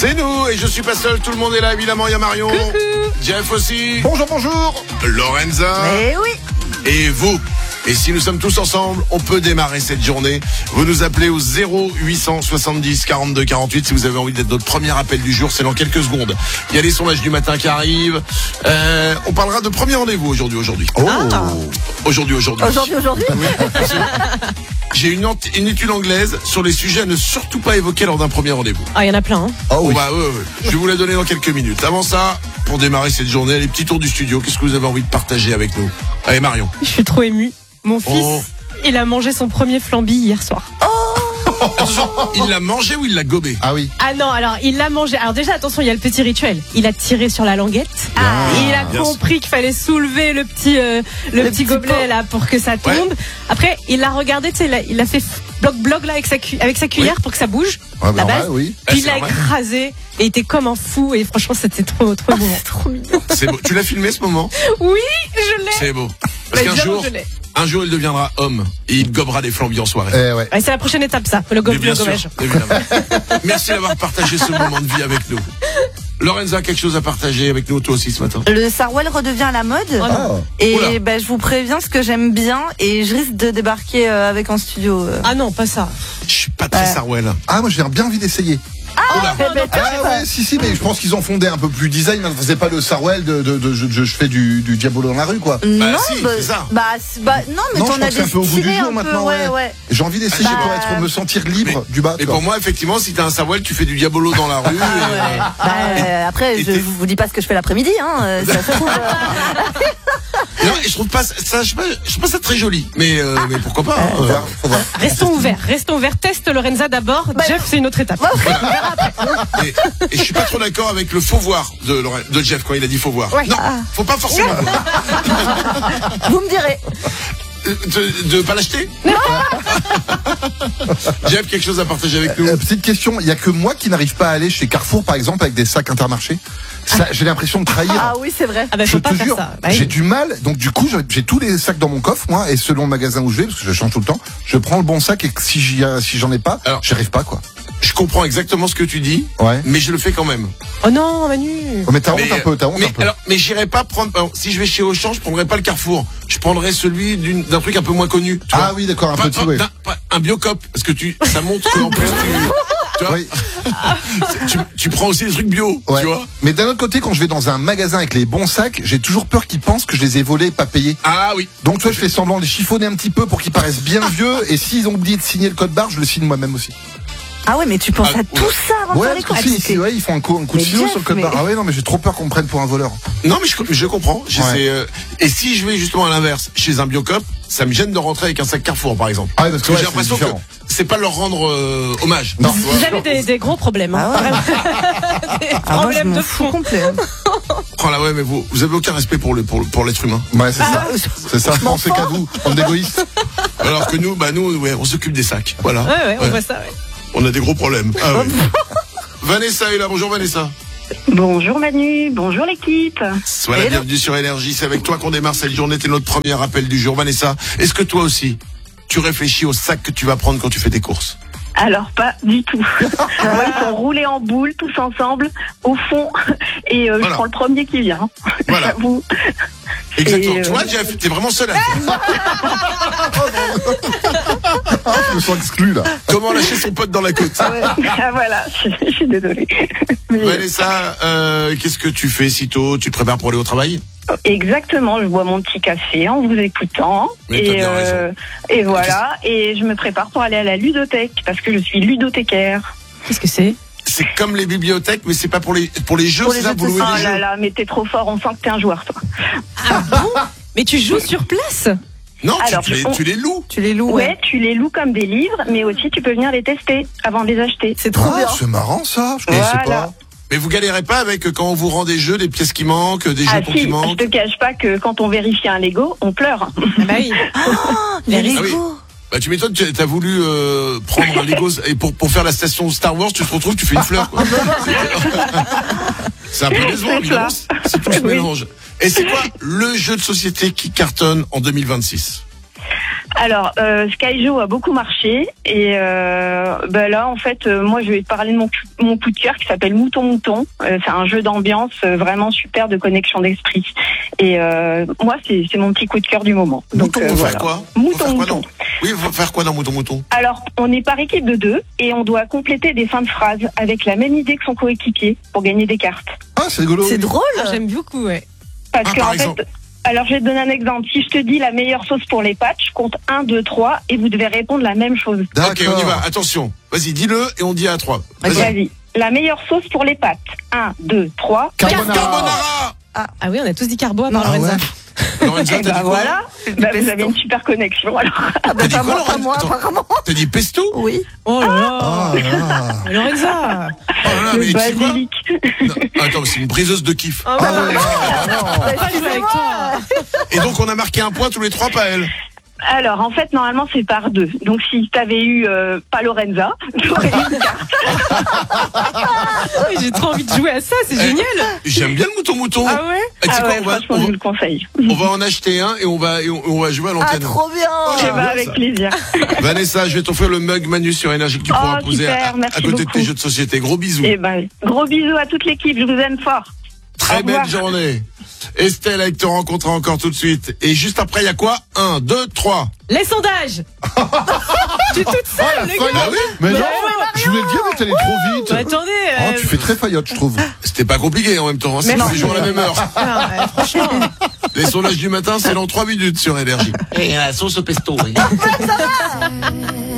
C'est nous, et je suis pas seul, tout le monde est là, évidemment, il y a Marion. Coucou. Jeff aussi. Bonjour, bonjour. Lorenza. Eh oui. Et vous. Et si nous sommes tous ensemble, on peut démarrer cette journée. Vous nous appelez au 0870 42 48 si vous avez envie d'être notre premier appel du jour. C'est dans quelques secondes. Il y a les sondages du matin qui arrivent. On parlera de premier rendez-vous aujourd'hui. Oh. Aujourd'hui. Aujourd'hui. J'ai une étude anglaise sur les sujets à ne surtout pas évoquer lors d'un premier rendez-vous. Ah, il y en a plein. Hein. Oh oui. Ouais. Je vais vous la donner dans quelques minutes. Avant ça, pour démarrer cette journée, les petits tours du studio. Qu'est-ce que vous avez envie de partager avec nous? Allez, Marion. Je suis trop émue. Mon fils, il a mangé son premier flambi hier soir. Attention, il l'a mangé ou il l'a gobé? Ah oui. Ah non, alors il l'a mangé. Alors déjà, attention, il y a le petit rituel. Il a tiré sur la languette. Il a compris qu'il fallait soulever le petit gobelet là pour que ça tombe. Ouais. Après, il l'a regardé, tu sais, il a fait bloc là avec sa cuillère pour que ça bouge. Ouais, la base. normal, oui. Puis il c'est l'a normal. écrasé et il était comme un fou et franchement, c'était trop bon. C'est trop mignon. C'est beau. Tu l'as filmé ce moment? Oui, je l'ai. C'est beau. Parce qu'un Évidemment, jour, je l'ai. il deviendra homme et il gobera des flambis en soirée. Ouais. Ouais, c'est la prochaine étape, ça. Le Mais bien sûr, gobage. évidemment. Merci d'avoir partagé ce moment de vie avec nous. Lorenza, quelque chose à partager avec nous, toi aussi, ce matin? Le Sarwell redevient à la mode. Oh non. Ah. Et Oula. je vous préviens ce que j'aime bien et je risque de débarquer avec en studio. Ah non, pas ça. Je suis pas très Sarwell. Ah, moi j'ai bien envie d'essayer. Oula. Ah ouais, si, mais je pense qu'ils ont fondé un peu plus design. Ne faisait pas le Sarwell je fais du diabolo dans la rue, quoi. Non, si, c'est ça. non, mais Non, je t'en crois as que c'est un peu au goût du destiné jour un peu, maintenant. ouais. J'ai envie d'essayer Bah, pour me sentir libre du bas. Mais quoi. pour moi, effectivement, si t'as un Sarwell, tu fais du diabolo dans la rue. Après, et je t'es- vous dis pas ce que je fais l'après-midi, hein. Ça se trouve. Non, et je trouve pas ça, je trouve pas ça très joli. Mais pourquoi pas? hein. Faut voir. Restons ouverts. Teste Lorenza d'abord. Jeff, c'est une autre étape. Et je suis pas trop d'accord avec le faux voir de Jeff quand il a dit faux voir. Ouais. Non, faut pas forcément voir. Vous me direz. De pas l'acheter. Jeff, quelque chose à partager avec nous? Petite question, il y a que moi qui n'arrive pas à aller chez Carrefour, par exemple, avec des sacs Intermarché. Ça, j'ai l'impression de trahir. Ah oui, c'est vrai. Ah ben, Je faut pas te faire jure, ça. Bah oui. j'ai du mal. Donc du coup, j'ai tous les sacs dans mon coffre, moi, et selon le magasin où je vais, parce que je change tout le temps, je prends le bon sac et que si j'en ai pas, Alors- j'y arrive pas, quoi. Je comprends exactement ce que tu dis, Ouais. mais je le fais quand même. Oh non, Manu. Oh, mais t'as honte un peu, Mais j'irai pas prendre. Alors, si je vais chez Auchan, je prendrai pas le Carrefour. Je prendrai celui d'un truc un peu moins connu. Tu vois. Ah oui, d'accord, un Pas- petit, pas- ouais. pas un Biocop, parce que ça montre qu'en plus tu vois, Oui. tu prends aussi des trucs bio, Ouais. tu vois. Mais d'un autre côté, quand je vais dans un magasin avec les bons sacs, j'ai toujours peur qu'ils pensent que je les ai volés et pas payés. Ah oui. Donc toi, je fais semblant de les chiffonner un petit peu pour qu'ils paraissent bien vieux, et s'ils ont oublié de signer le code barre, je le signe moi-même aussi. Ah ouais, mais tu penses Ah, à tout ça avant de Ouais, faire les parce que courses. ils font un coup de Mais stylo Jeff, sur le code mais- barre. Ah ouais, non, mais j'ai trop peur qu'on me prenne pour un voleur. Non, mais je comprends. Et si je vais justement à l'inverse, chez un Biocop, ça me gêne de rentrer avec un sac Carrefour, par exemple. Ah ouais, parce que j'ai ouais, l'impression c'est que différent. c'est pas leur rendre hommage. Non. Tu vois. Vous avez des gros problèmes. Hein. Ah ouais. Vraiment. Des Ah, moi, je problèmes m'en de fous fond. complet. Oh là ouais, mais vous avez aucun respect pour l'être humain. Ouais, c'est ça. C'est ça, m'en pensez qu'à vous, bande d'égoïstes. Alors que nous, ouais, on s'occupe des sacs. Voilà. Ouais, on Ouais. voit ça. Ouais. On a des gros problèmes. Ah ouais. Vanessa est là. Bonjour Vanessa. Bonjour Manu, bonjour l'équipe. Sois la bienvenue sur Énergie. C'est avec toi qu'on démarre cette journée. T'es notre premier appel du jour. Vanessa, est-ce que toi aussi, tu réfléchis au sac que tu vas prendre quand tu fais tes courses? Alors pas du tout. Moi, ils sont roulés en boule tous ensemble au fond et je Voilà. prends le premier qui vient. Voilà. J'avoue. Exactement. Et, Tu vois, Jeff, t'es vraiment seul à faire. Je me sens exclu, là. Comment lâcher son pote dans la côte? Ah voilà, je suis désolée. Mais, Vanessa, qu'est-ce que tu fais sitôt? Tu te prépares pour aller au travail? exactement, je bois mon petit café en vous écoutant Mais t'as bien raison. et voilà, et je me prépare pour aller à la ludothèque parce que je suis ludothécaire. Qu'est-ce que c'est? C'est comme les bibliothèques, mais c'est pas pour les jeux, Pour c'est les ça, jeux pour de louer Oh des là jeux. là, mais t'es trop fort, on sent que t'es un joueur toi. Ah bon? Mais tu joues sur place? Non, Alors, tu les loues. Tu les loues, Ouais, tu les loues comme des livres, mais aussi tu peux venir les tester avant de les acheter. C'est trop bien. C'est marrant, ça. Je connaissais Voilà. pas. Mais vous galérez pas avec quand on vous rend des jeux, des pièces qui manquent, des Ah jetons si, qui je manquent? te cache pas que quand on vérifie un Lego, on pleure. Ah bah oui. Les Ah oui. Lego. Bah tu m'étonnes, t'as voulu prendre un Lego et pour faire la station Star Wars, tu te retrouves, tu fais une fleur, quoi. C'est un peu décevant, C'est évidemment. ça. C'est tout ce Oui. mélange. Et c'est quoi le jeu de société qui cartonne en 2026? Alors, Skyjo a beaucoup marché et là, en fait, moi, je vais te parler de mon coup de cœur qui s'appelle Mouton Mouton. C'est un jeu d'ambiance vraiment super de connexion d'esprit. Et moi, c'est mon petit coup de cœur du moment. Mouton, Donc, on voilà. faire quoi? Mouton Mouton. Oui, il faut faire quoi dans Mouton Mouton? Alors, on est par équipe de 2 et on doit compléter des fins de phrases avec la même idée que son coéquipier pour gagner des cartes. Ah, c'est rigolo. C'est drôle. J'aime beaucoup, ouais. Parce Ah, que par en exemple. fait, alors je vais te donner un exemple. Si je te dis la meilleure sauce pour les pâtes, je compte 1, 2, 3 et vous devez répondre la même chose. Ok, on y va. Attention. Vas-y, dis-le et on dit à 3. Vas-y. Vas-y. La meilleure sauce pour les pâtes. 1, 2, 3. Carbonara. Ah oui, on a tous dit carbo à part Ah Lorenza. ouais. Lorenza, t'as dit quoi? Voilà. Vous avez une super connexion alors. T'as dit quoi, Pas Lorenza? moi, Attends, apparemment. T'as dit pesto? Oui. Oh là là. Ah, là. Lorenza. Oh là là, Le mais tu sais quoi? basilic. Non, attends, c'est une briseuse de kiff. Oh, Ah bah, ouais. pas jouer avec toi. Et donc, on a marqué un point tous les 3, pas elle. Alors en fait normalement c'est par 2. Donc si t'avais eu pas Lorenza, t'aurais eu une carte. Oui, j'ai trop envie de jouer à ça, c'est génial. J'aime bien le mouton. Ah ouais? Et tu sais Ah quoi, ouais, franchement je vous le conseille. on va en acheter un et on va jouer à Ah, l'antenne. trop bien. Eh ben, avec plaisir. Vanessa, je vais t'offrir le mug Manu sur Énergie que tu pourras Oh, poser super, à merci côté de tes beaucoup. jeux de société. Gros bisous. Et ben gros bisous à toute l'équipe, je vous aime fort. Très au revoir. belle journée. Estelle, avec te rencontrer encore tout de suite. Et juste après, il y a quoi? 1, 2, 3. Les sondages. Tu es toute seule, les gars. Ah oui? Mais non, ouais, je voulais le dire, mais t'allais trop vite. Bah, attendez. Oh, tu fais très faillotte, je trouve. C'était pas compliqué en même temps. Hein. C'est Merci. tous les jours à la même heure. Franchement. Les sondages du matin, c'est dans 3 minutes sur Énergie. Et la sauce au pesto. Oui.